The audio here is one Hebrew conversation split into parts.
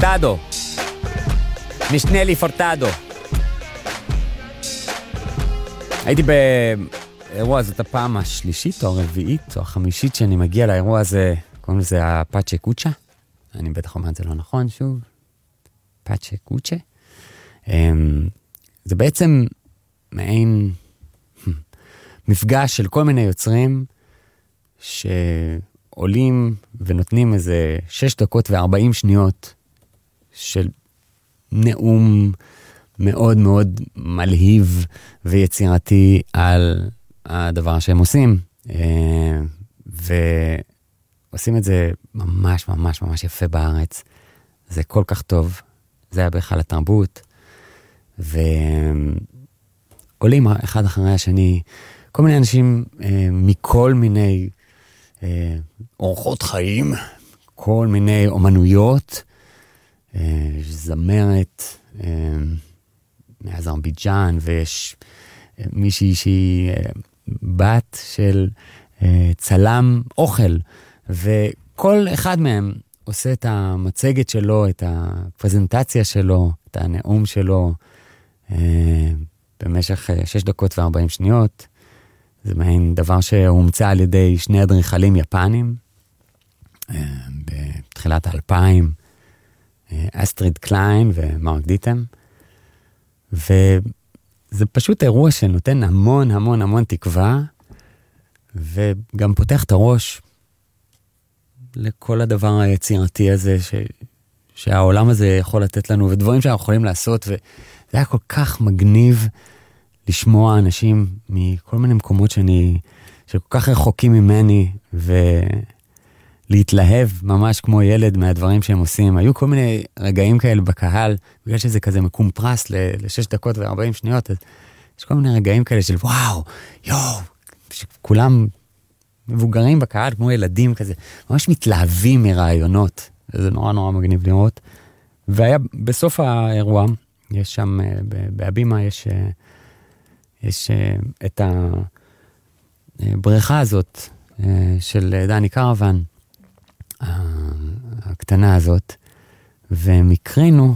פורטדו. משנלי פורטדו. הייתי באירוע, זאת הפעם השלישית או הרביעית או החמישית שאני מגיע לאירוע הזה, קוראים לזה הפאצ'ה קוצ'ה. אני בטח אומר את זה לא נכון, שוב. פאצ'ה קוצ'ה. זה בעצם מעין מפגש של כל מיני יוצרים שעולים ונותנים איזה 6 דקות ו40 שניות של נאום מאוד מאוד מלהיב ויצירתי על הדבר שהם עושים. ועושים את זה ממש ממש ממש יפה בארץ. זה כל כך טוב. זה היה בכלל התרבות. ועולים אחד אחרי השני, כל מיני אנשים מכל מיני אורחות חיים, כל מיני אומנויות, זמרת מאזרבייג'אן, ויש מישהי שהיא בת של צלם אוכל, וכל אחד מהם עושה את המצגת שלו, את הפרזנטציה שלו, את הנאום שלו, במשך 6 דקות ו40 שניות. זה מעין דבר שהומצא על ידי 2 אדריכלים יפנים, בתחילת 2000, אסטריד קליין ומרק דיטם, וזה פשוט אירוע שנותן המון המון המון תקווה, וגם פותח את הראש לכל הדבר היצירתי הזה שהעולם הזה יכול לתת לנו, ודברים שאנחנו יכולים לעשות, וזה היה כל כך מגניב לשמוע אנשים מכל מיני מקומות שכל כך רחוקים ממני, ולהתלהב ממש כמו ילד מהדברים שהם עושים. היו כל מיני רגעים כאלה בקהל, בגלל שזה כזה מקומפרס ל6 דקות ו40 שניות, אז יש כל מיני רגעים כאלה של וואו, יואו, כולם מבוגרים בקהל כמו ילדים כזה, ממש מתלהבים מרעיונות, וזה נורא נורא מגניב לראות. והיה בסוף האירוע, יש שם, בהבימה יש את הבריכה הזאת של דני קרוון, הקטנה הזאת, ומקרינו,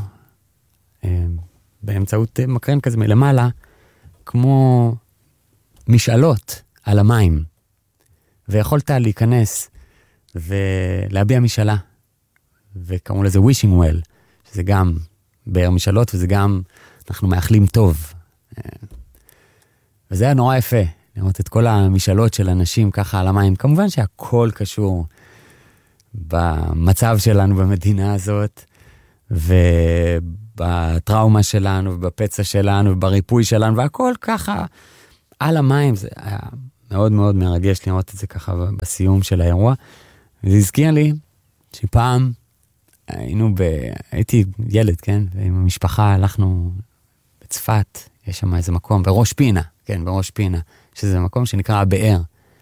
באמצעות מקרין כזה מלמעלה, כמו משאלות על המים, ויכולת להיכנס ולהביע משאלה, וקראו לזה wishing well, שזה גם באר משאלות, וזה גם אנחנו מאחלים טוב. וזה היה נורא יפה, לראות את כל המשאלות של אנשים ככה על המים. כמובן שהכל קשור במצב שלנו במדינה הזאת, ובטראומה שלנו, ובפצע שלנו, ובריפוי שלנו, והכל ככה על המים. זה היה מאוד מאוד מרגש לראות את זה ככה בסיום של האירוע. וזה הזכיר לי שפעם הייתי ילד, כן? ועם המשפחה הלכנו בצפת, יש שם איזה מקום, בראש פינה, כן, בראש פינה, שזה מקום שנקרא הבאר.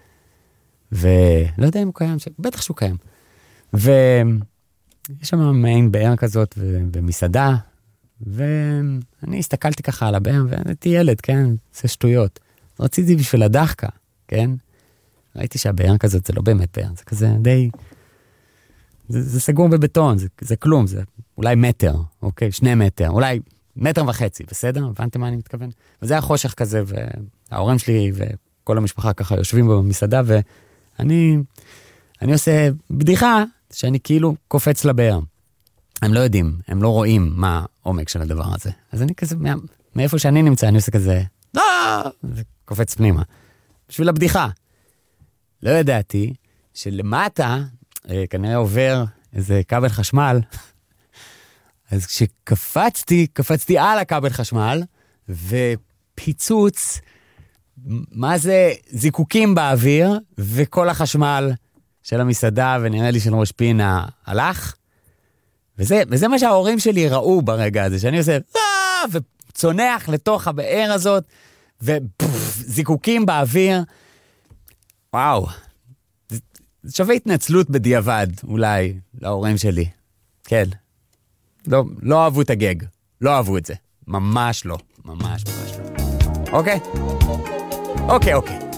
ולא יודע אם הוא קיים, בטח שהוא קיים. ויש שם מעין באר כזאת במסעדה, ואני הסתכלתי ככה על הבאר, והייתי ילד, כן? זה שטויות. רציתי בשביל הדחקה, כן? ראיתי שהבאר כזאת זה לא באמת באר, זה כזה די... זה סגור בבטון, זה כלום, זה אולי מטר, אוקיי? 2 מטר, אולי 1.5 מטר, בסדר? הבנתם מה אני מתכוון? וזה היה חושך כזה, וההורים שלי וכל המשפחה ככה יושבים במסעדה, ואני עושה בדיחה שאני כאילו קופץ לבאר. הם לא יודעים, הם לא רואים מה העומק של הדבר הזה. אז אני כזה, מאיפה שאני נמצא, אני עושה כזה, וקופץ פנימה. בשביל הבדיחה. לא ידעתי שלמטה, כנראה עובר איזה כבל חשמל, אז קפצתי על הכבל חשמל, ופיצוץ, מה זה זיקוקים באוויר, וכל החשמל של המסעדה, ונראה לי של ראש פינה הלך, וזה מה שההורים שלי ראו ברגע הזה, שאני עושה, וצונח לתוך הבאר הזאת, וזיקוקים באוויר, וואו, זה שווה התנצלות בדיעבד, אולי, להורים שלי. כן. לא אהבו את הגג. לא אהבו את זה. ממש לא. ממש לא. אוקיי? אוקיי.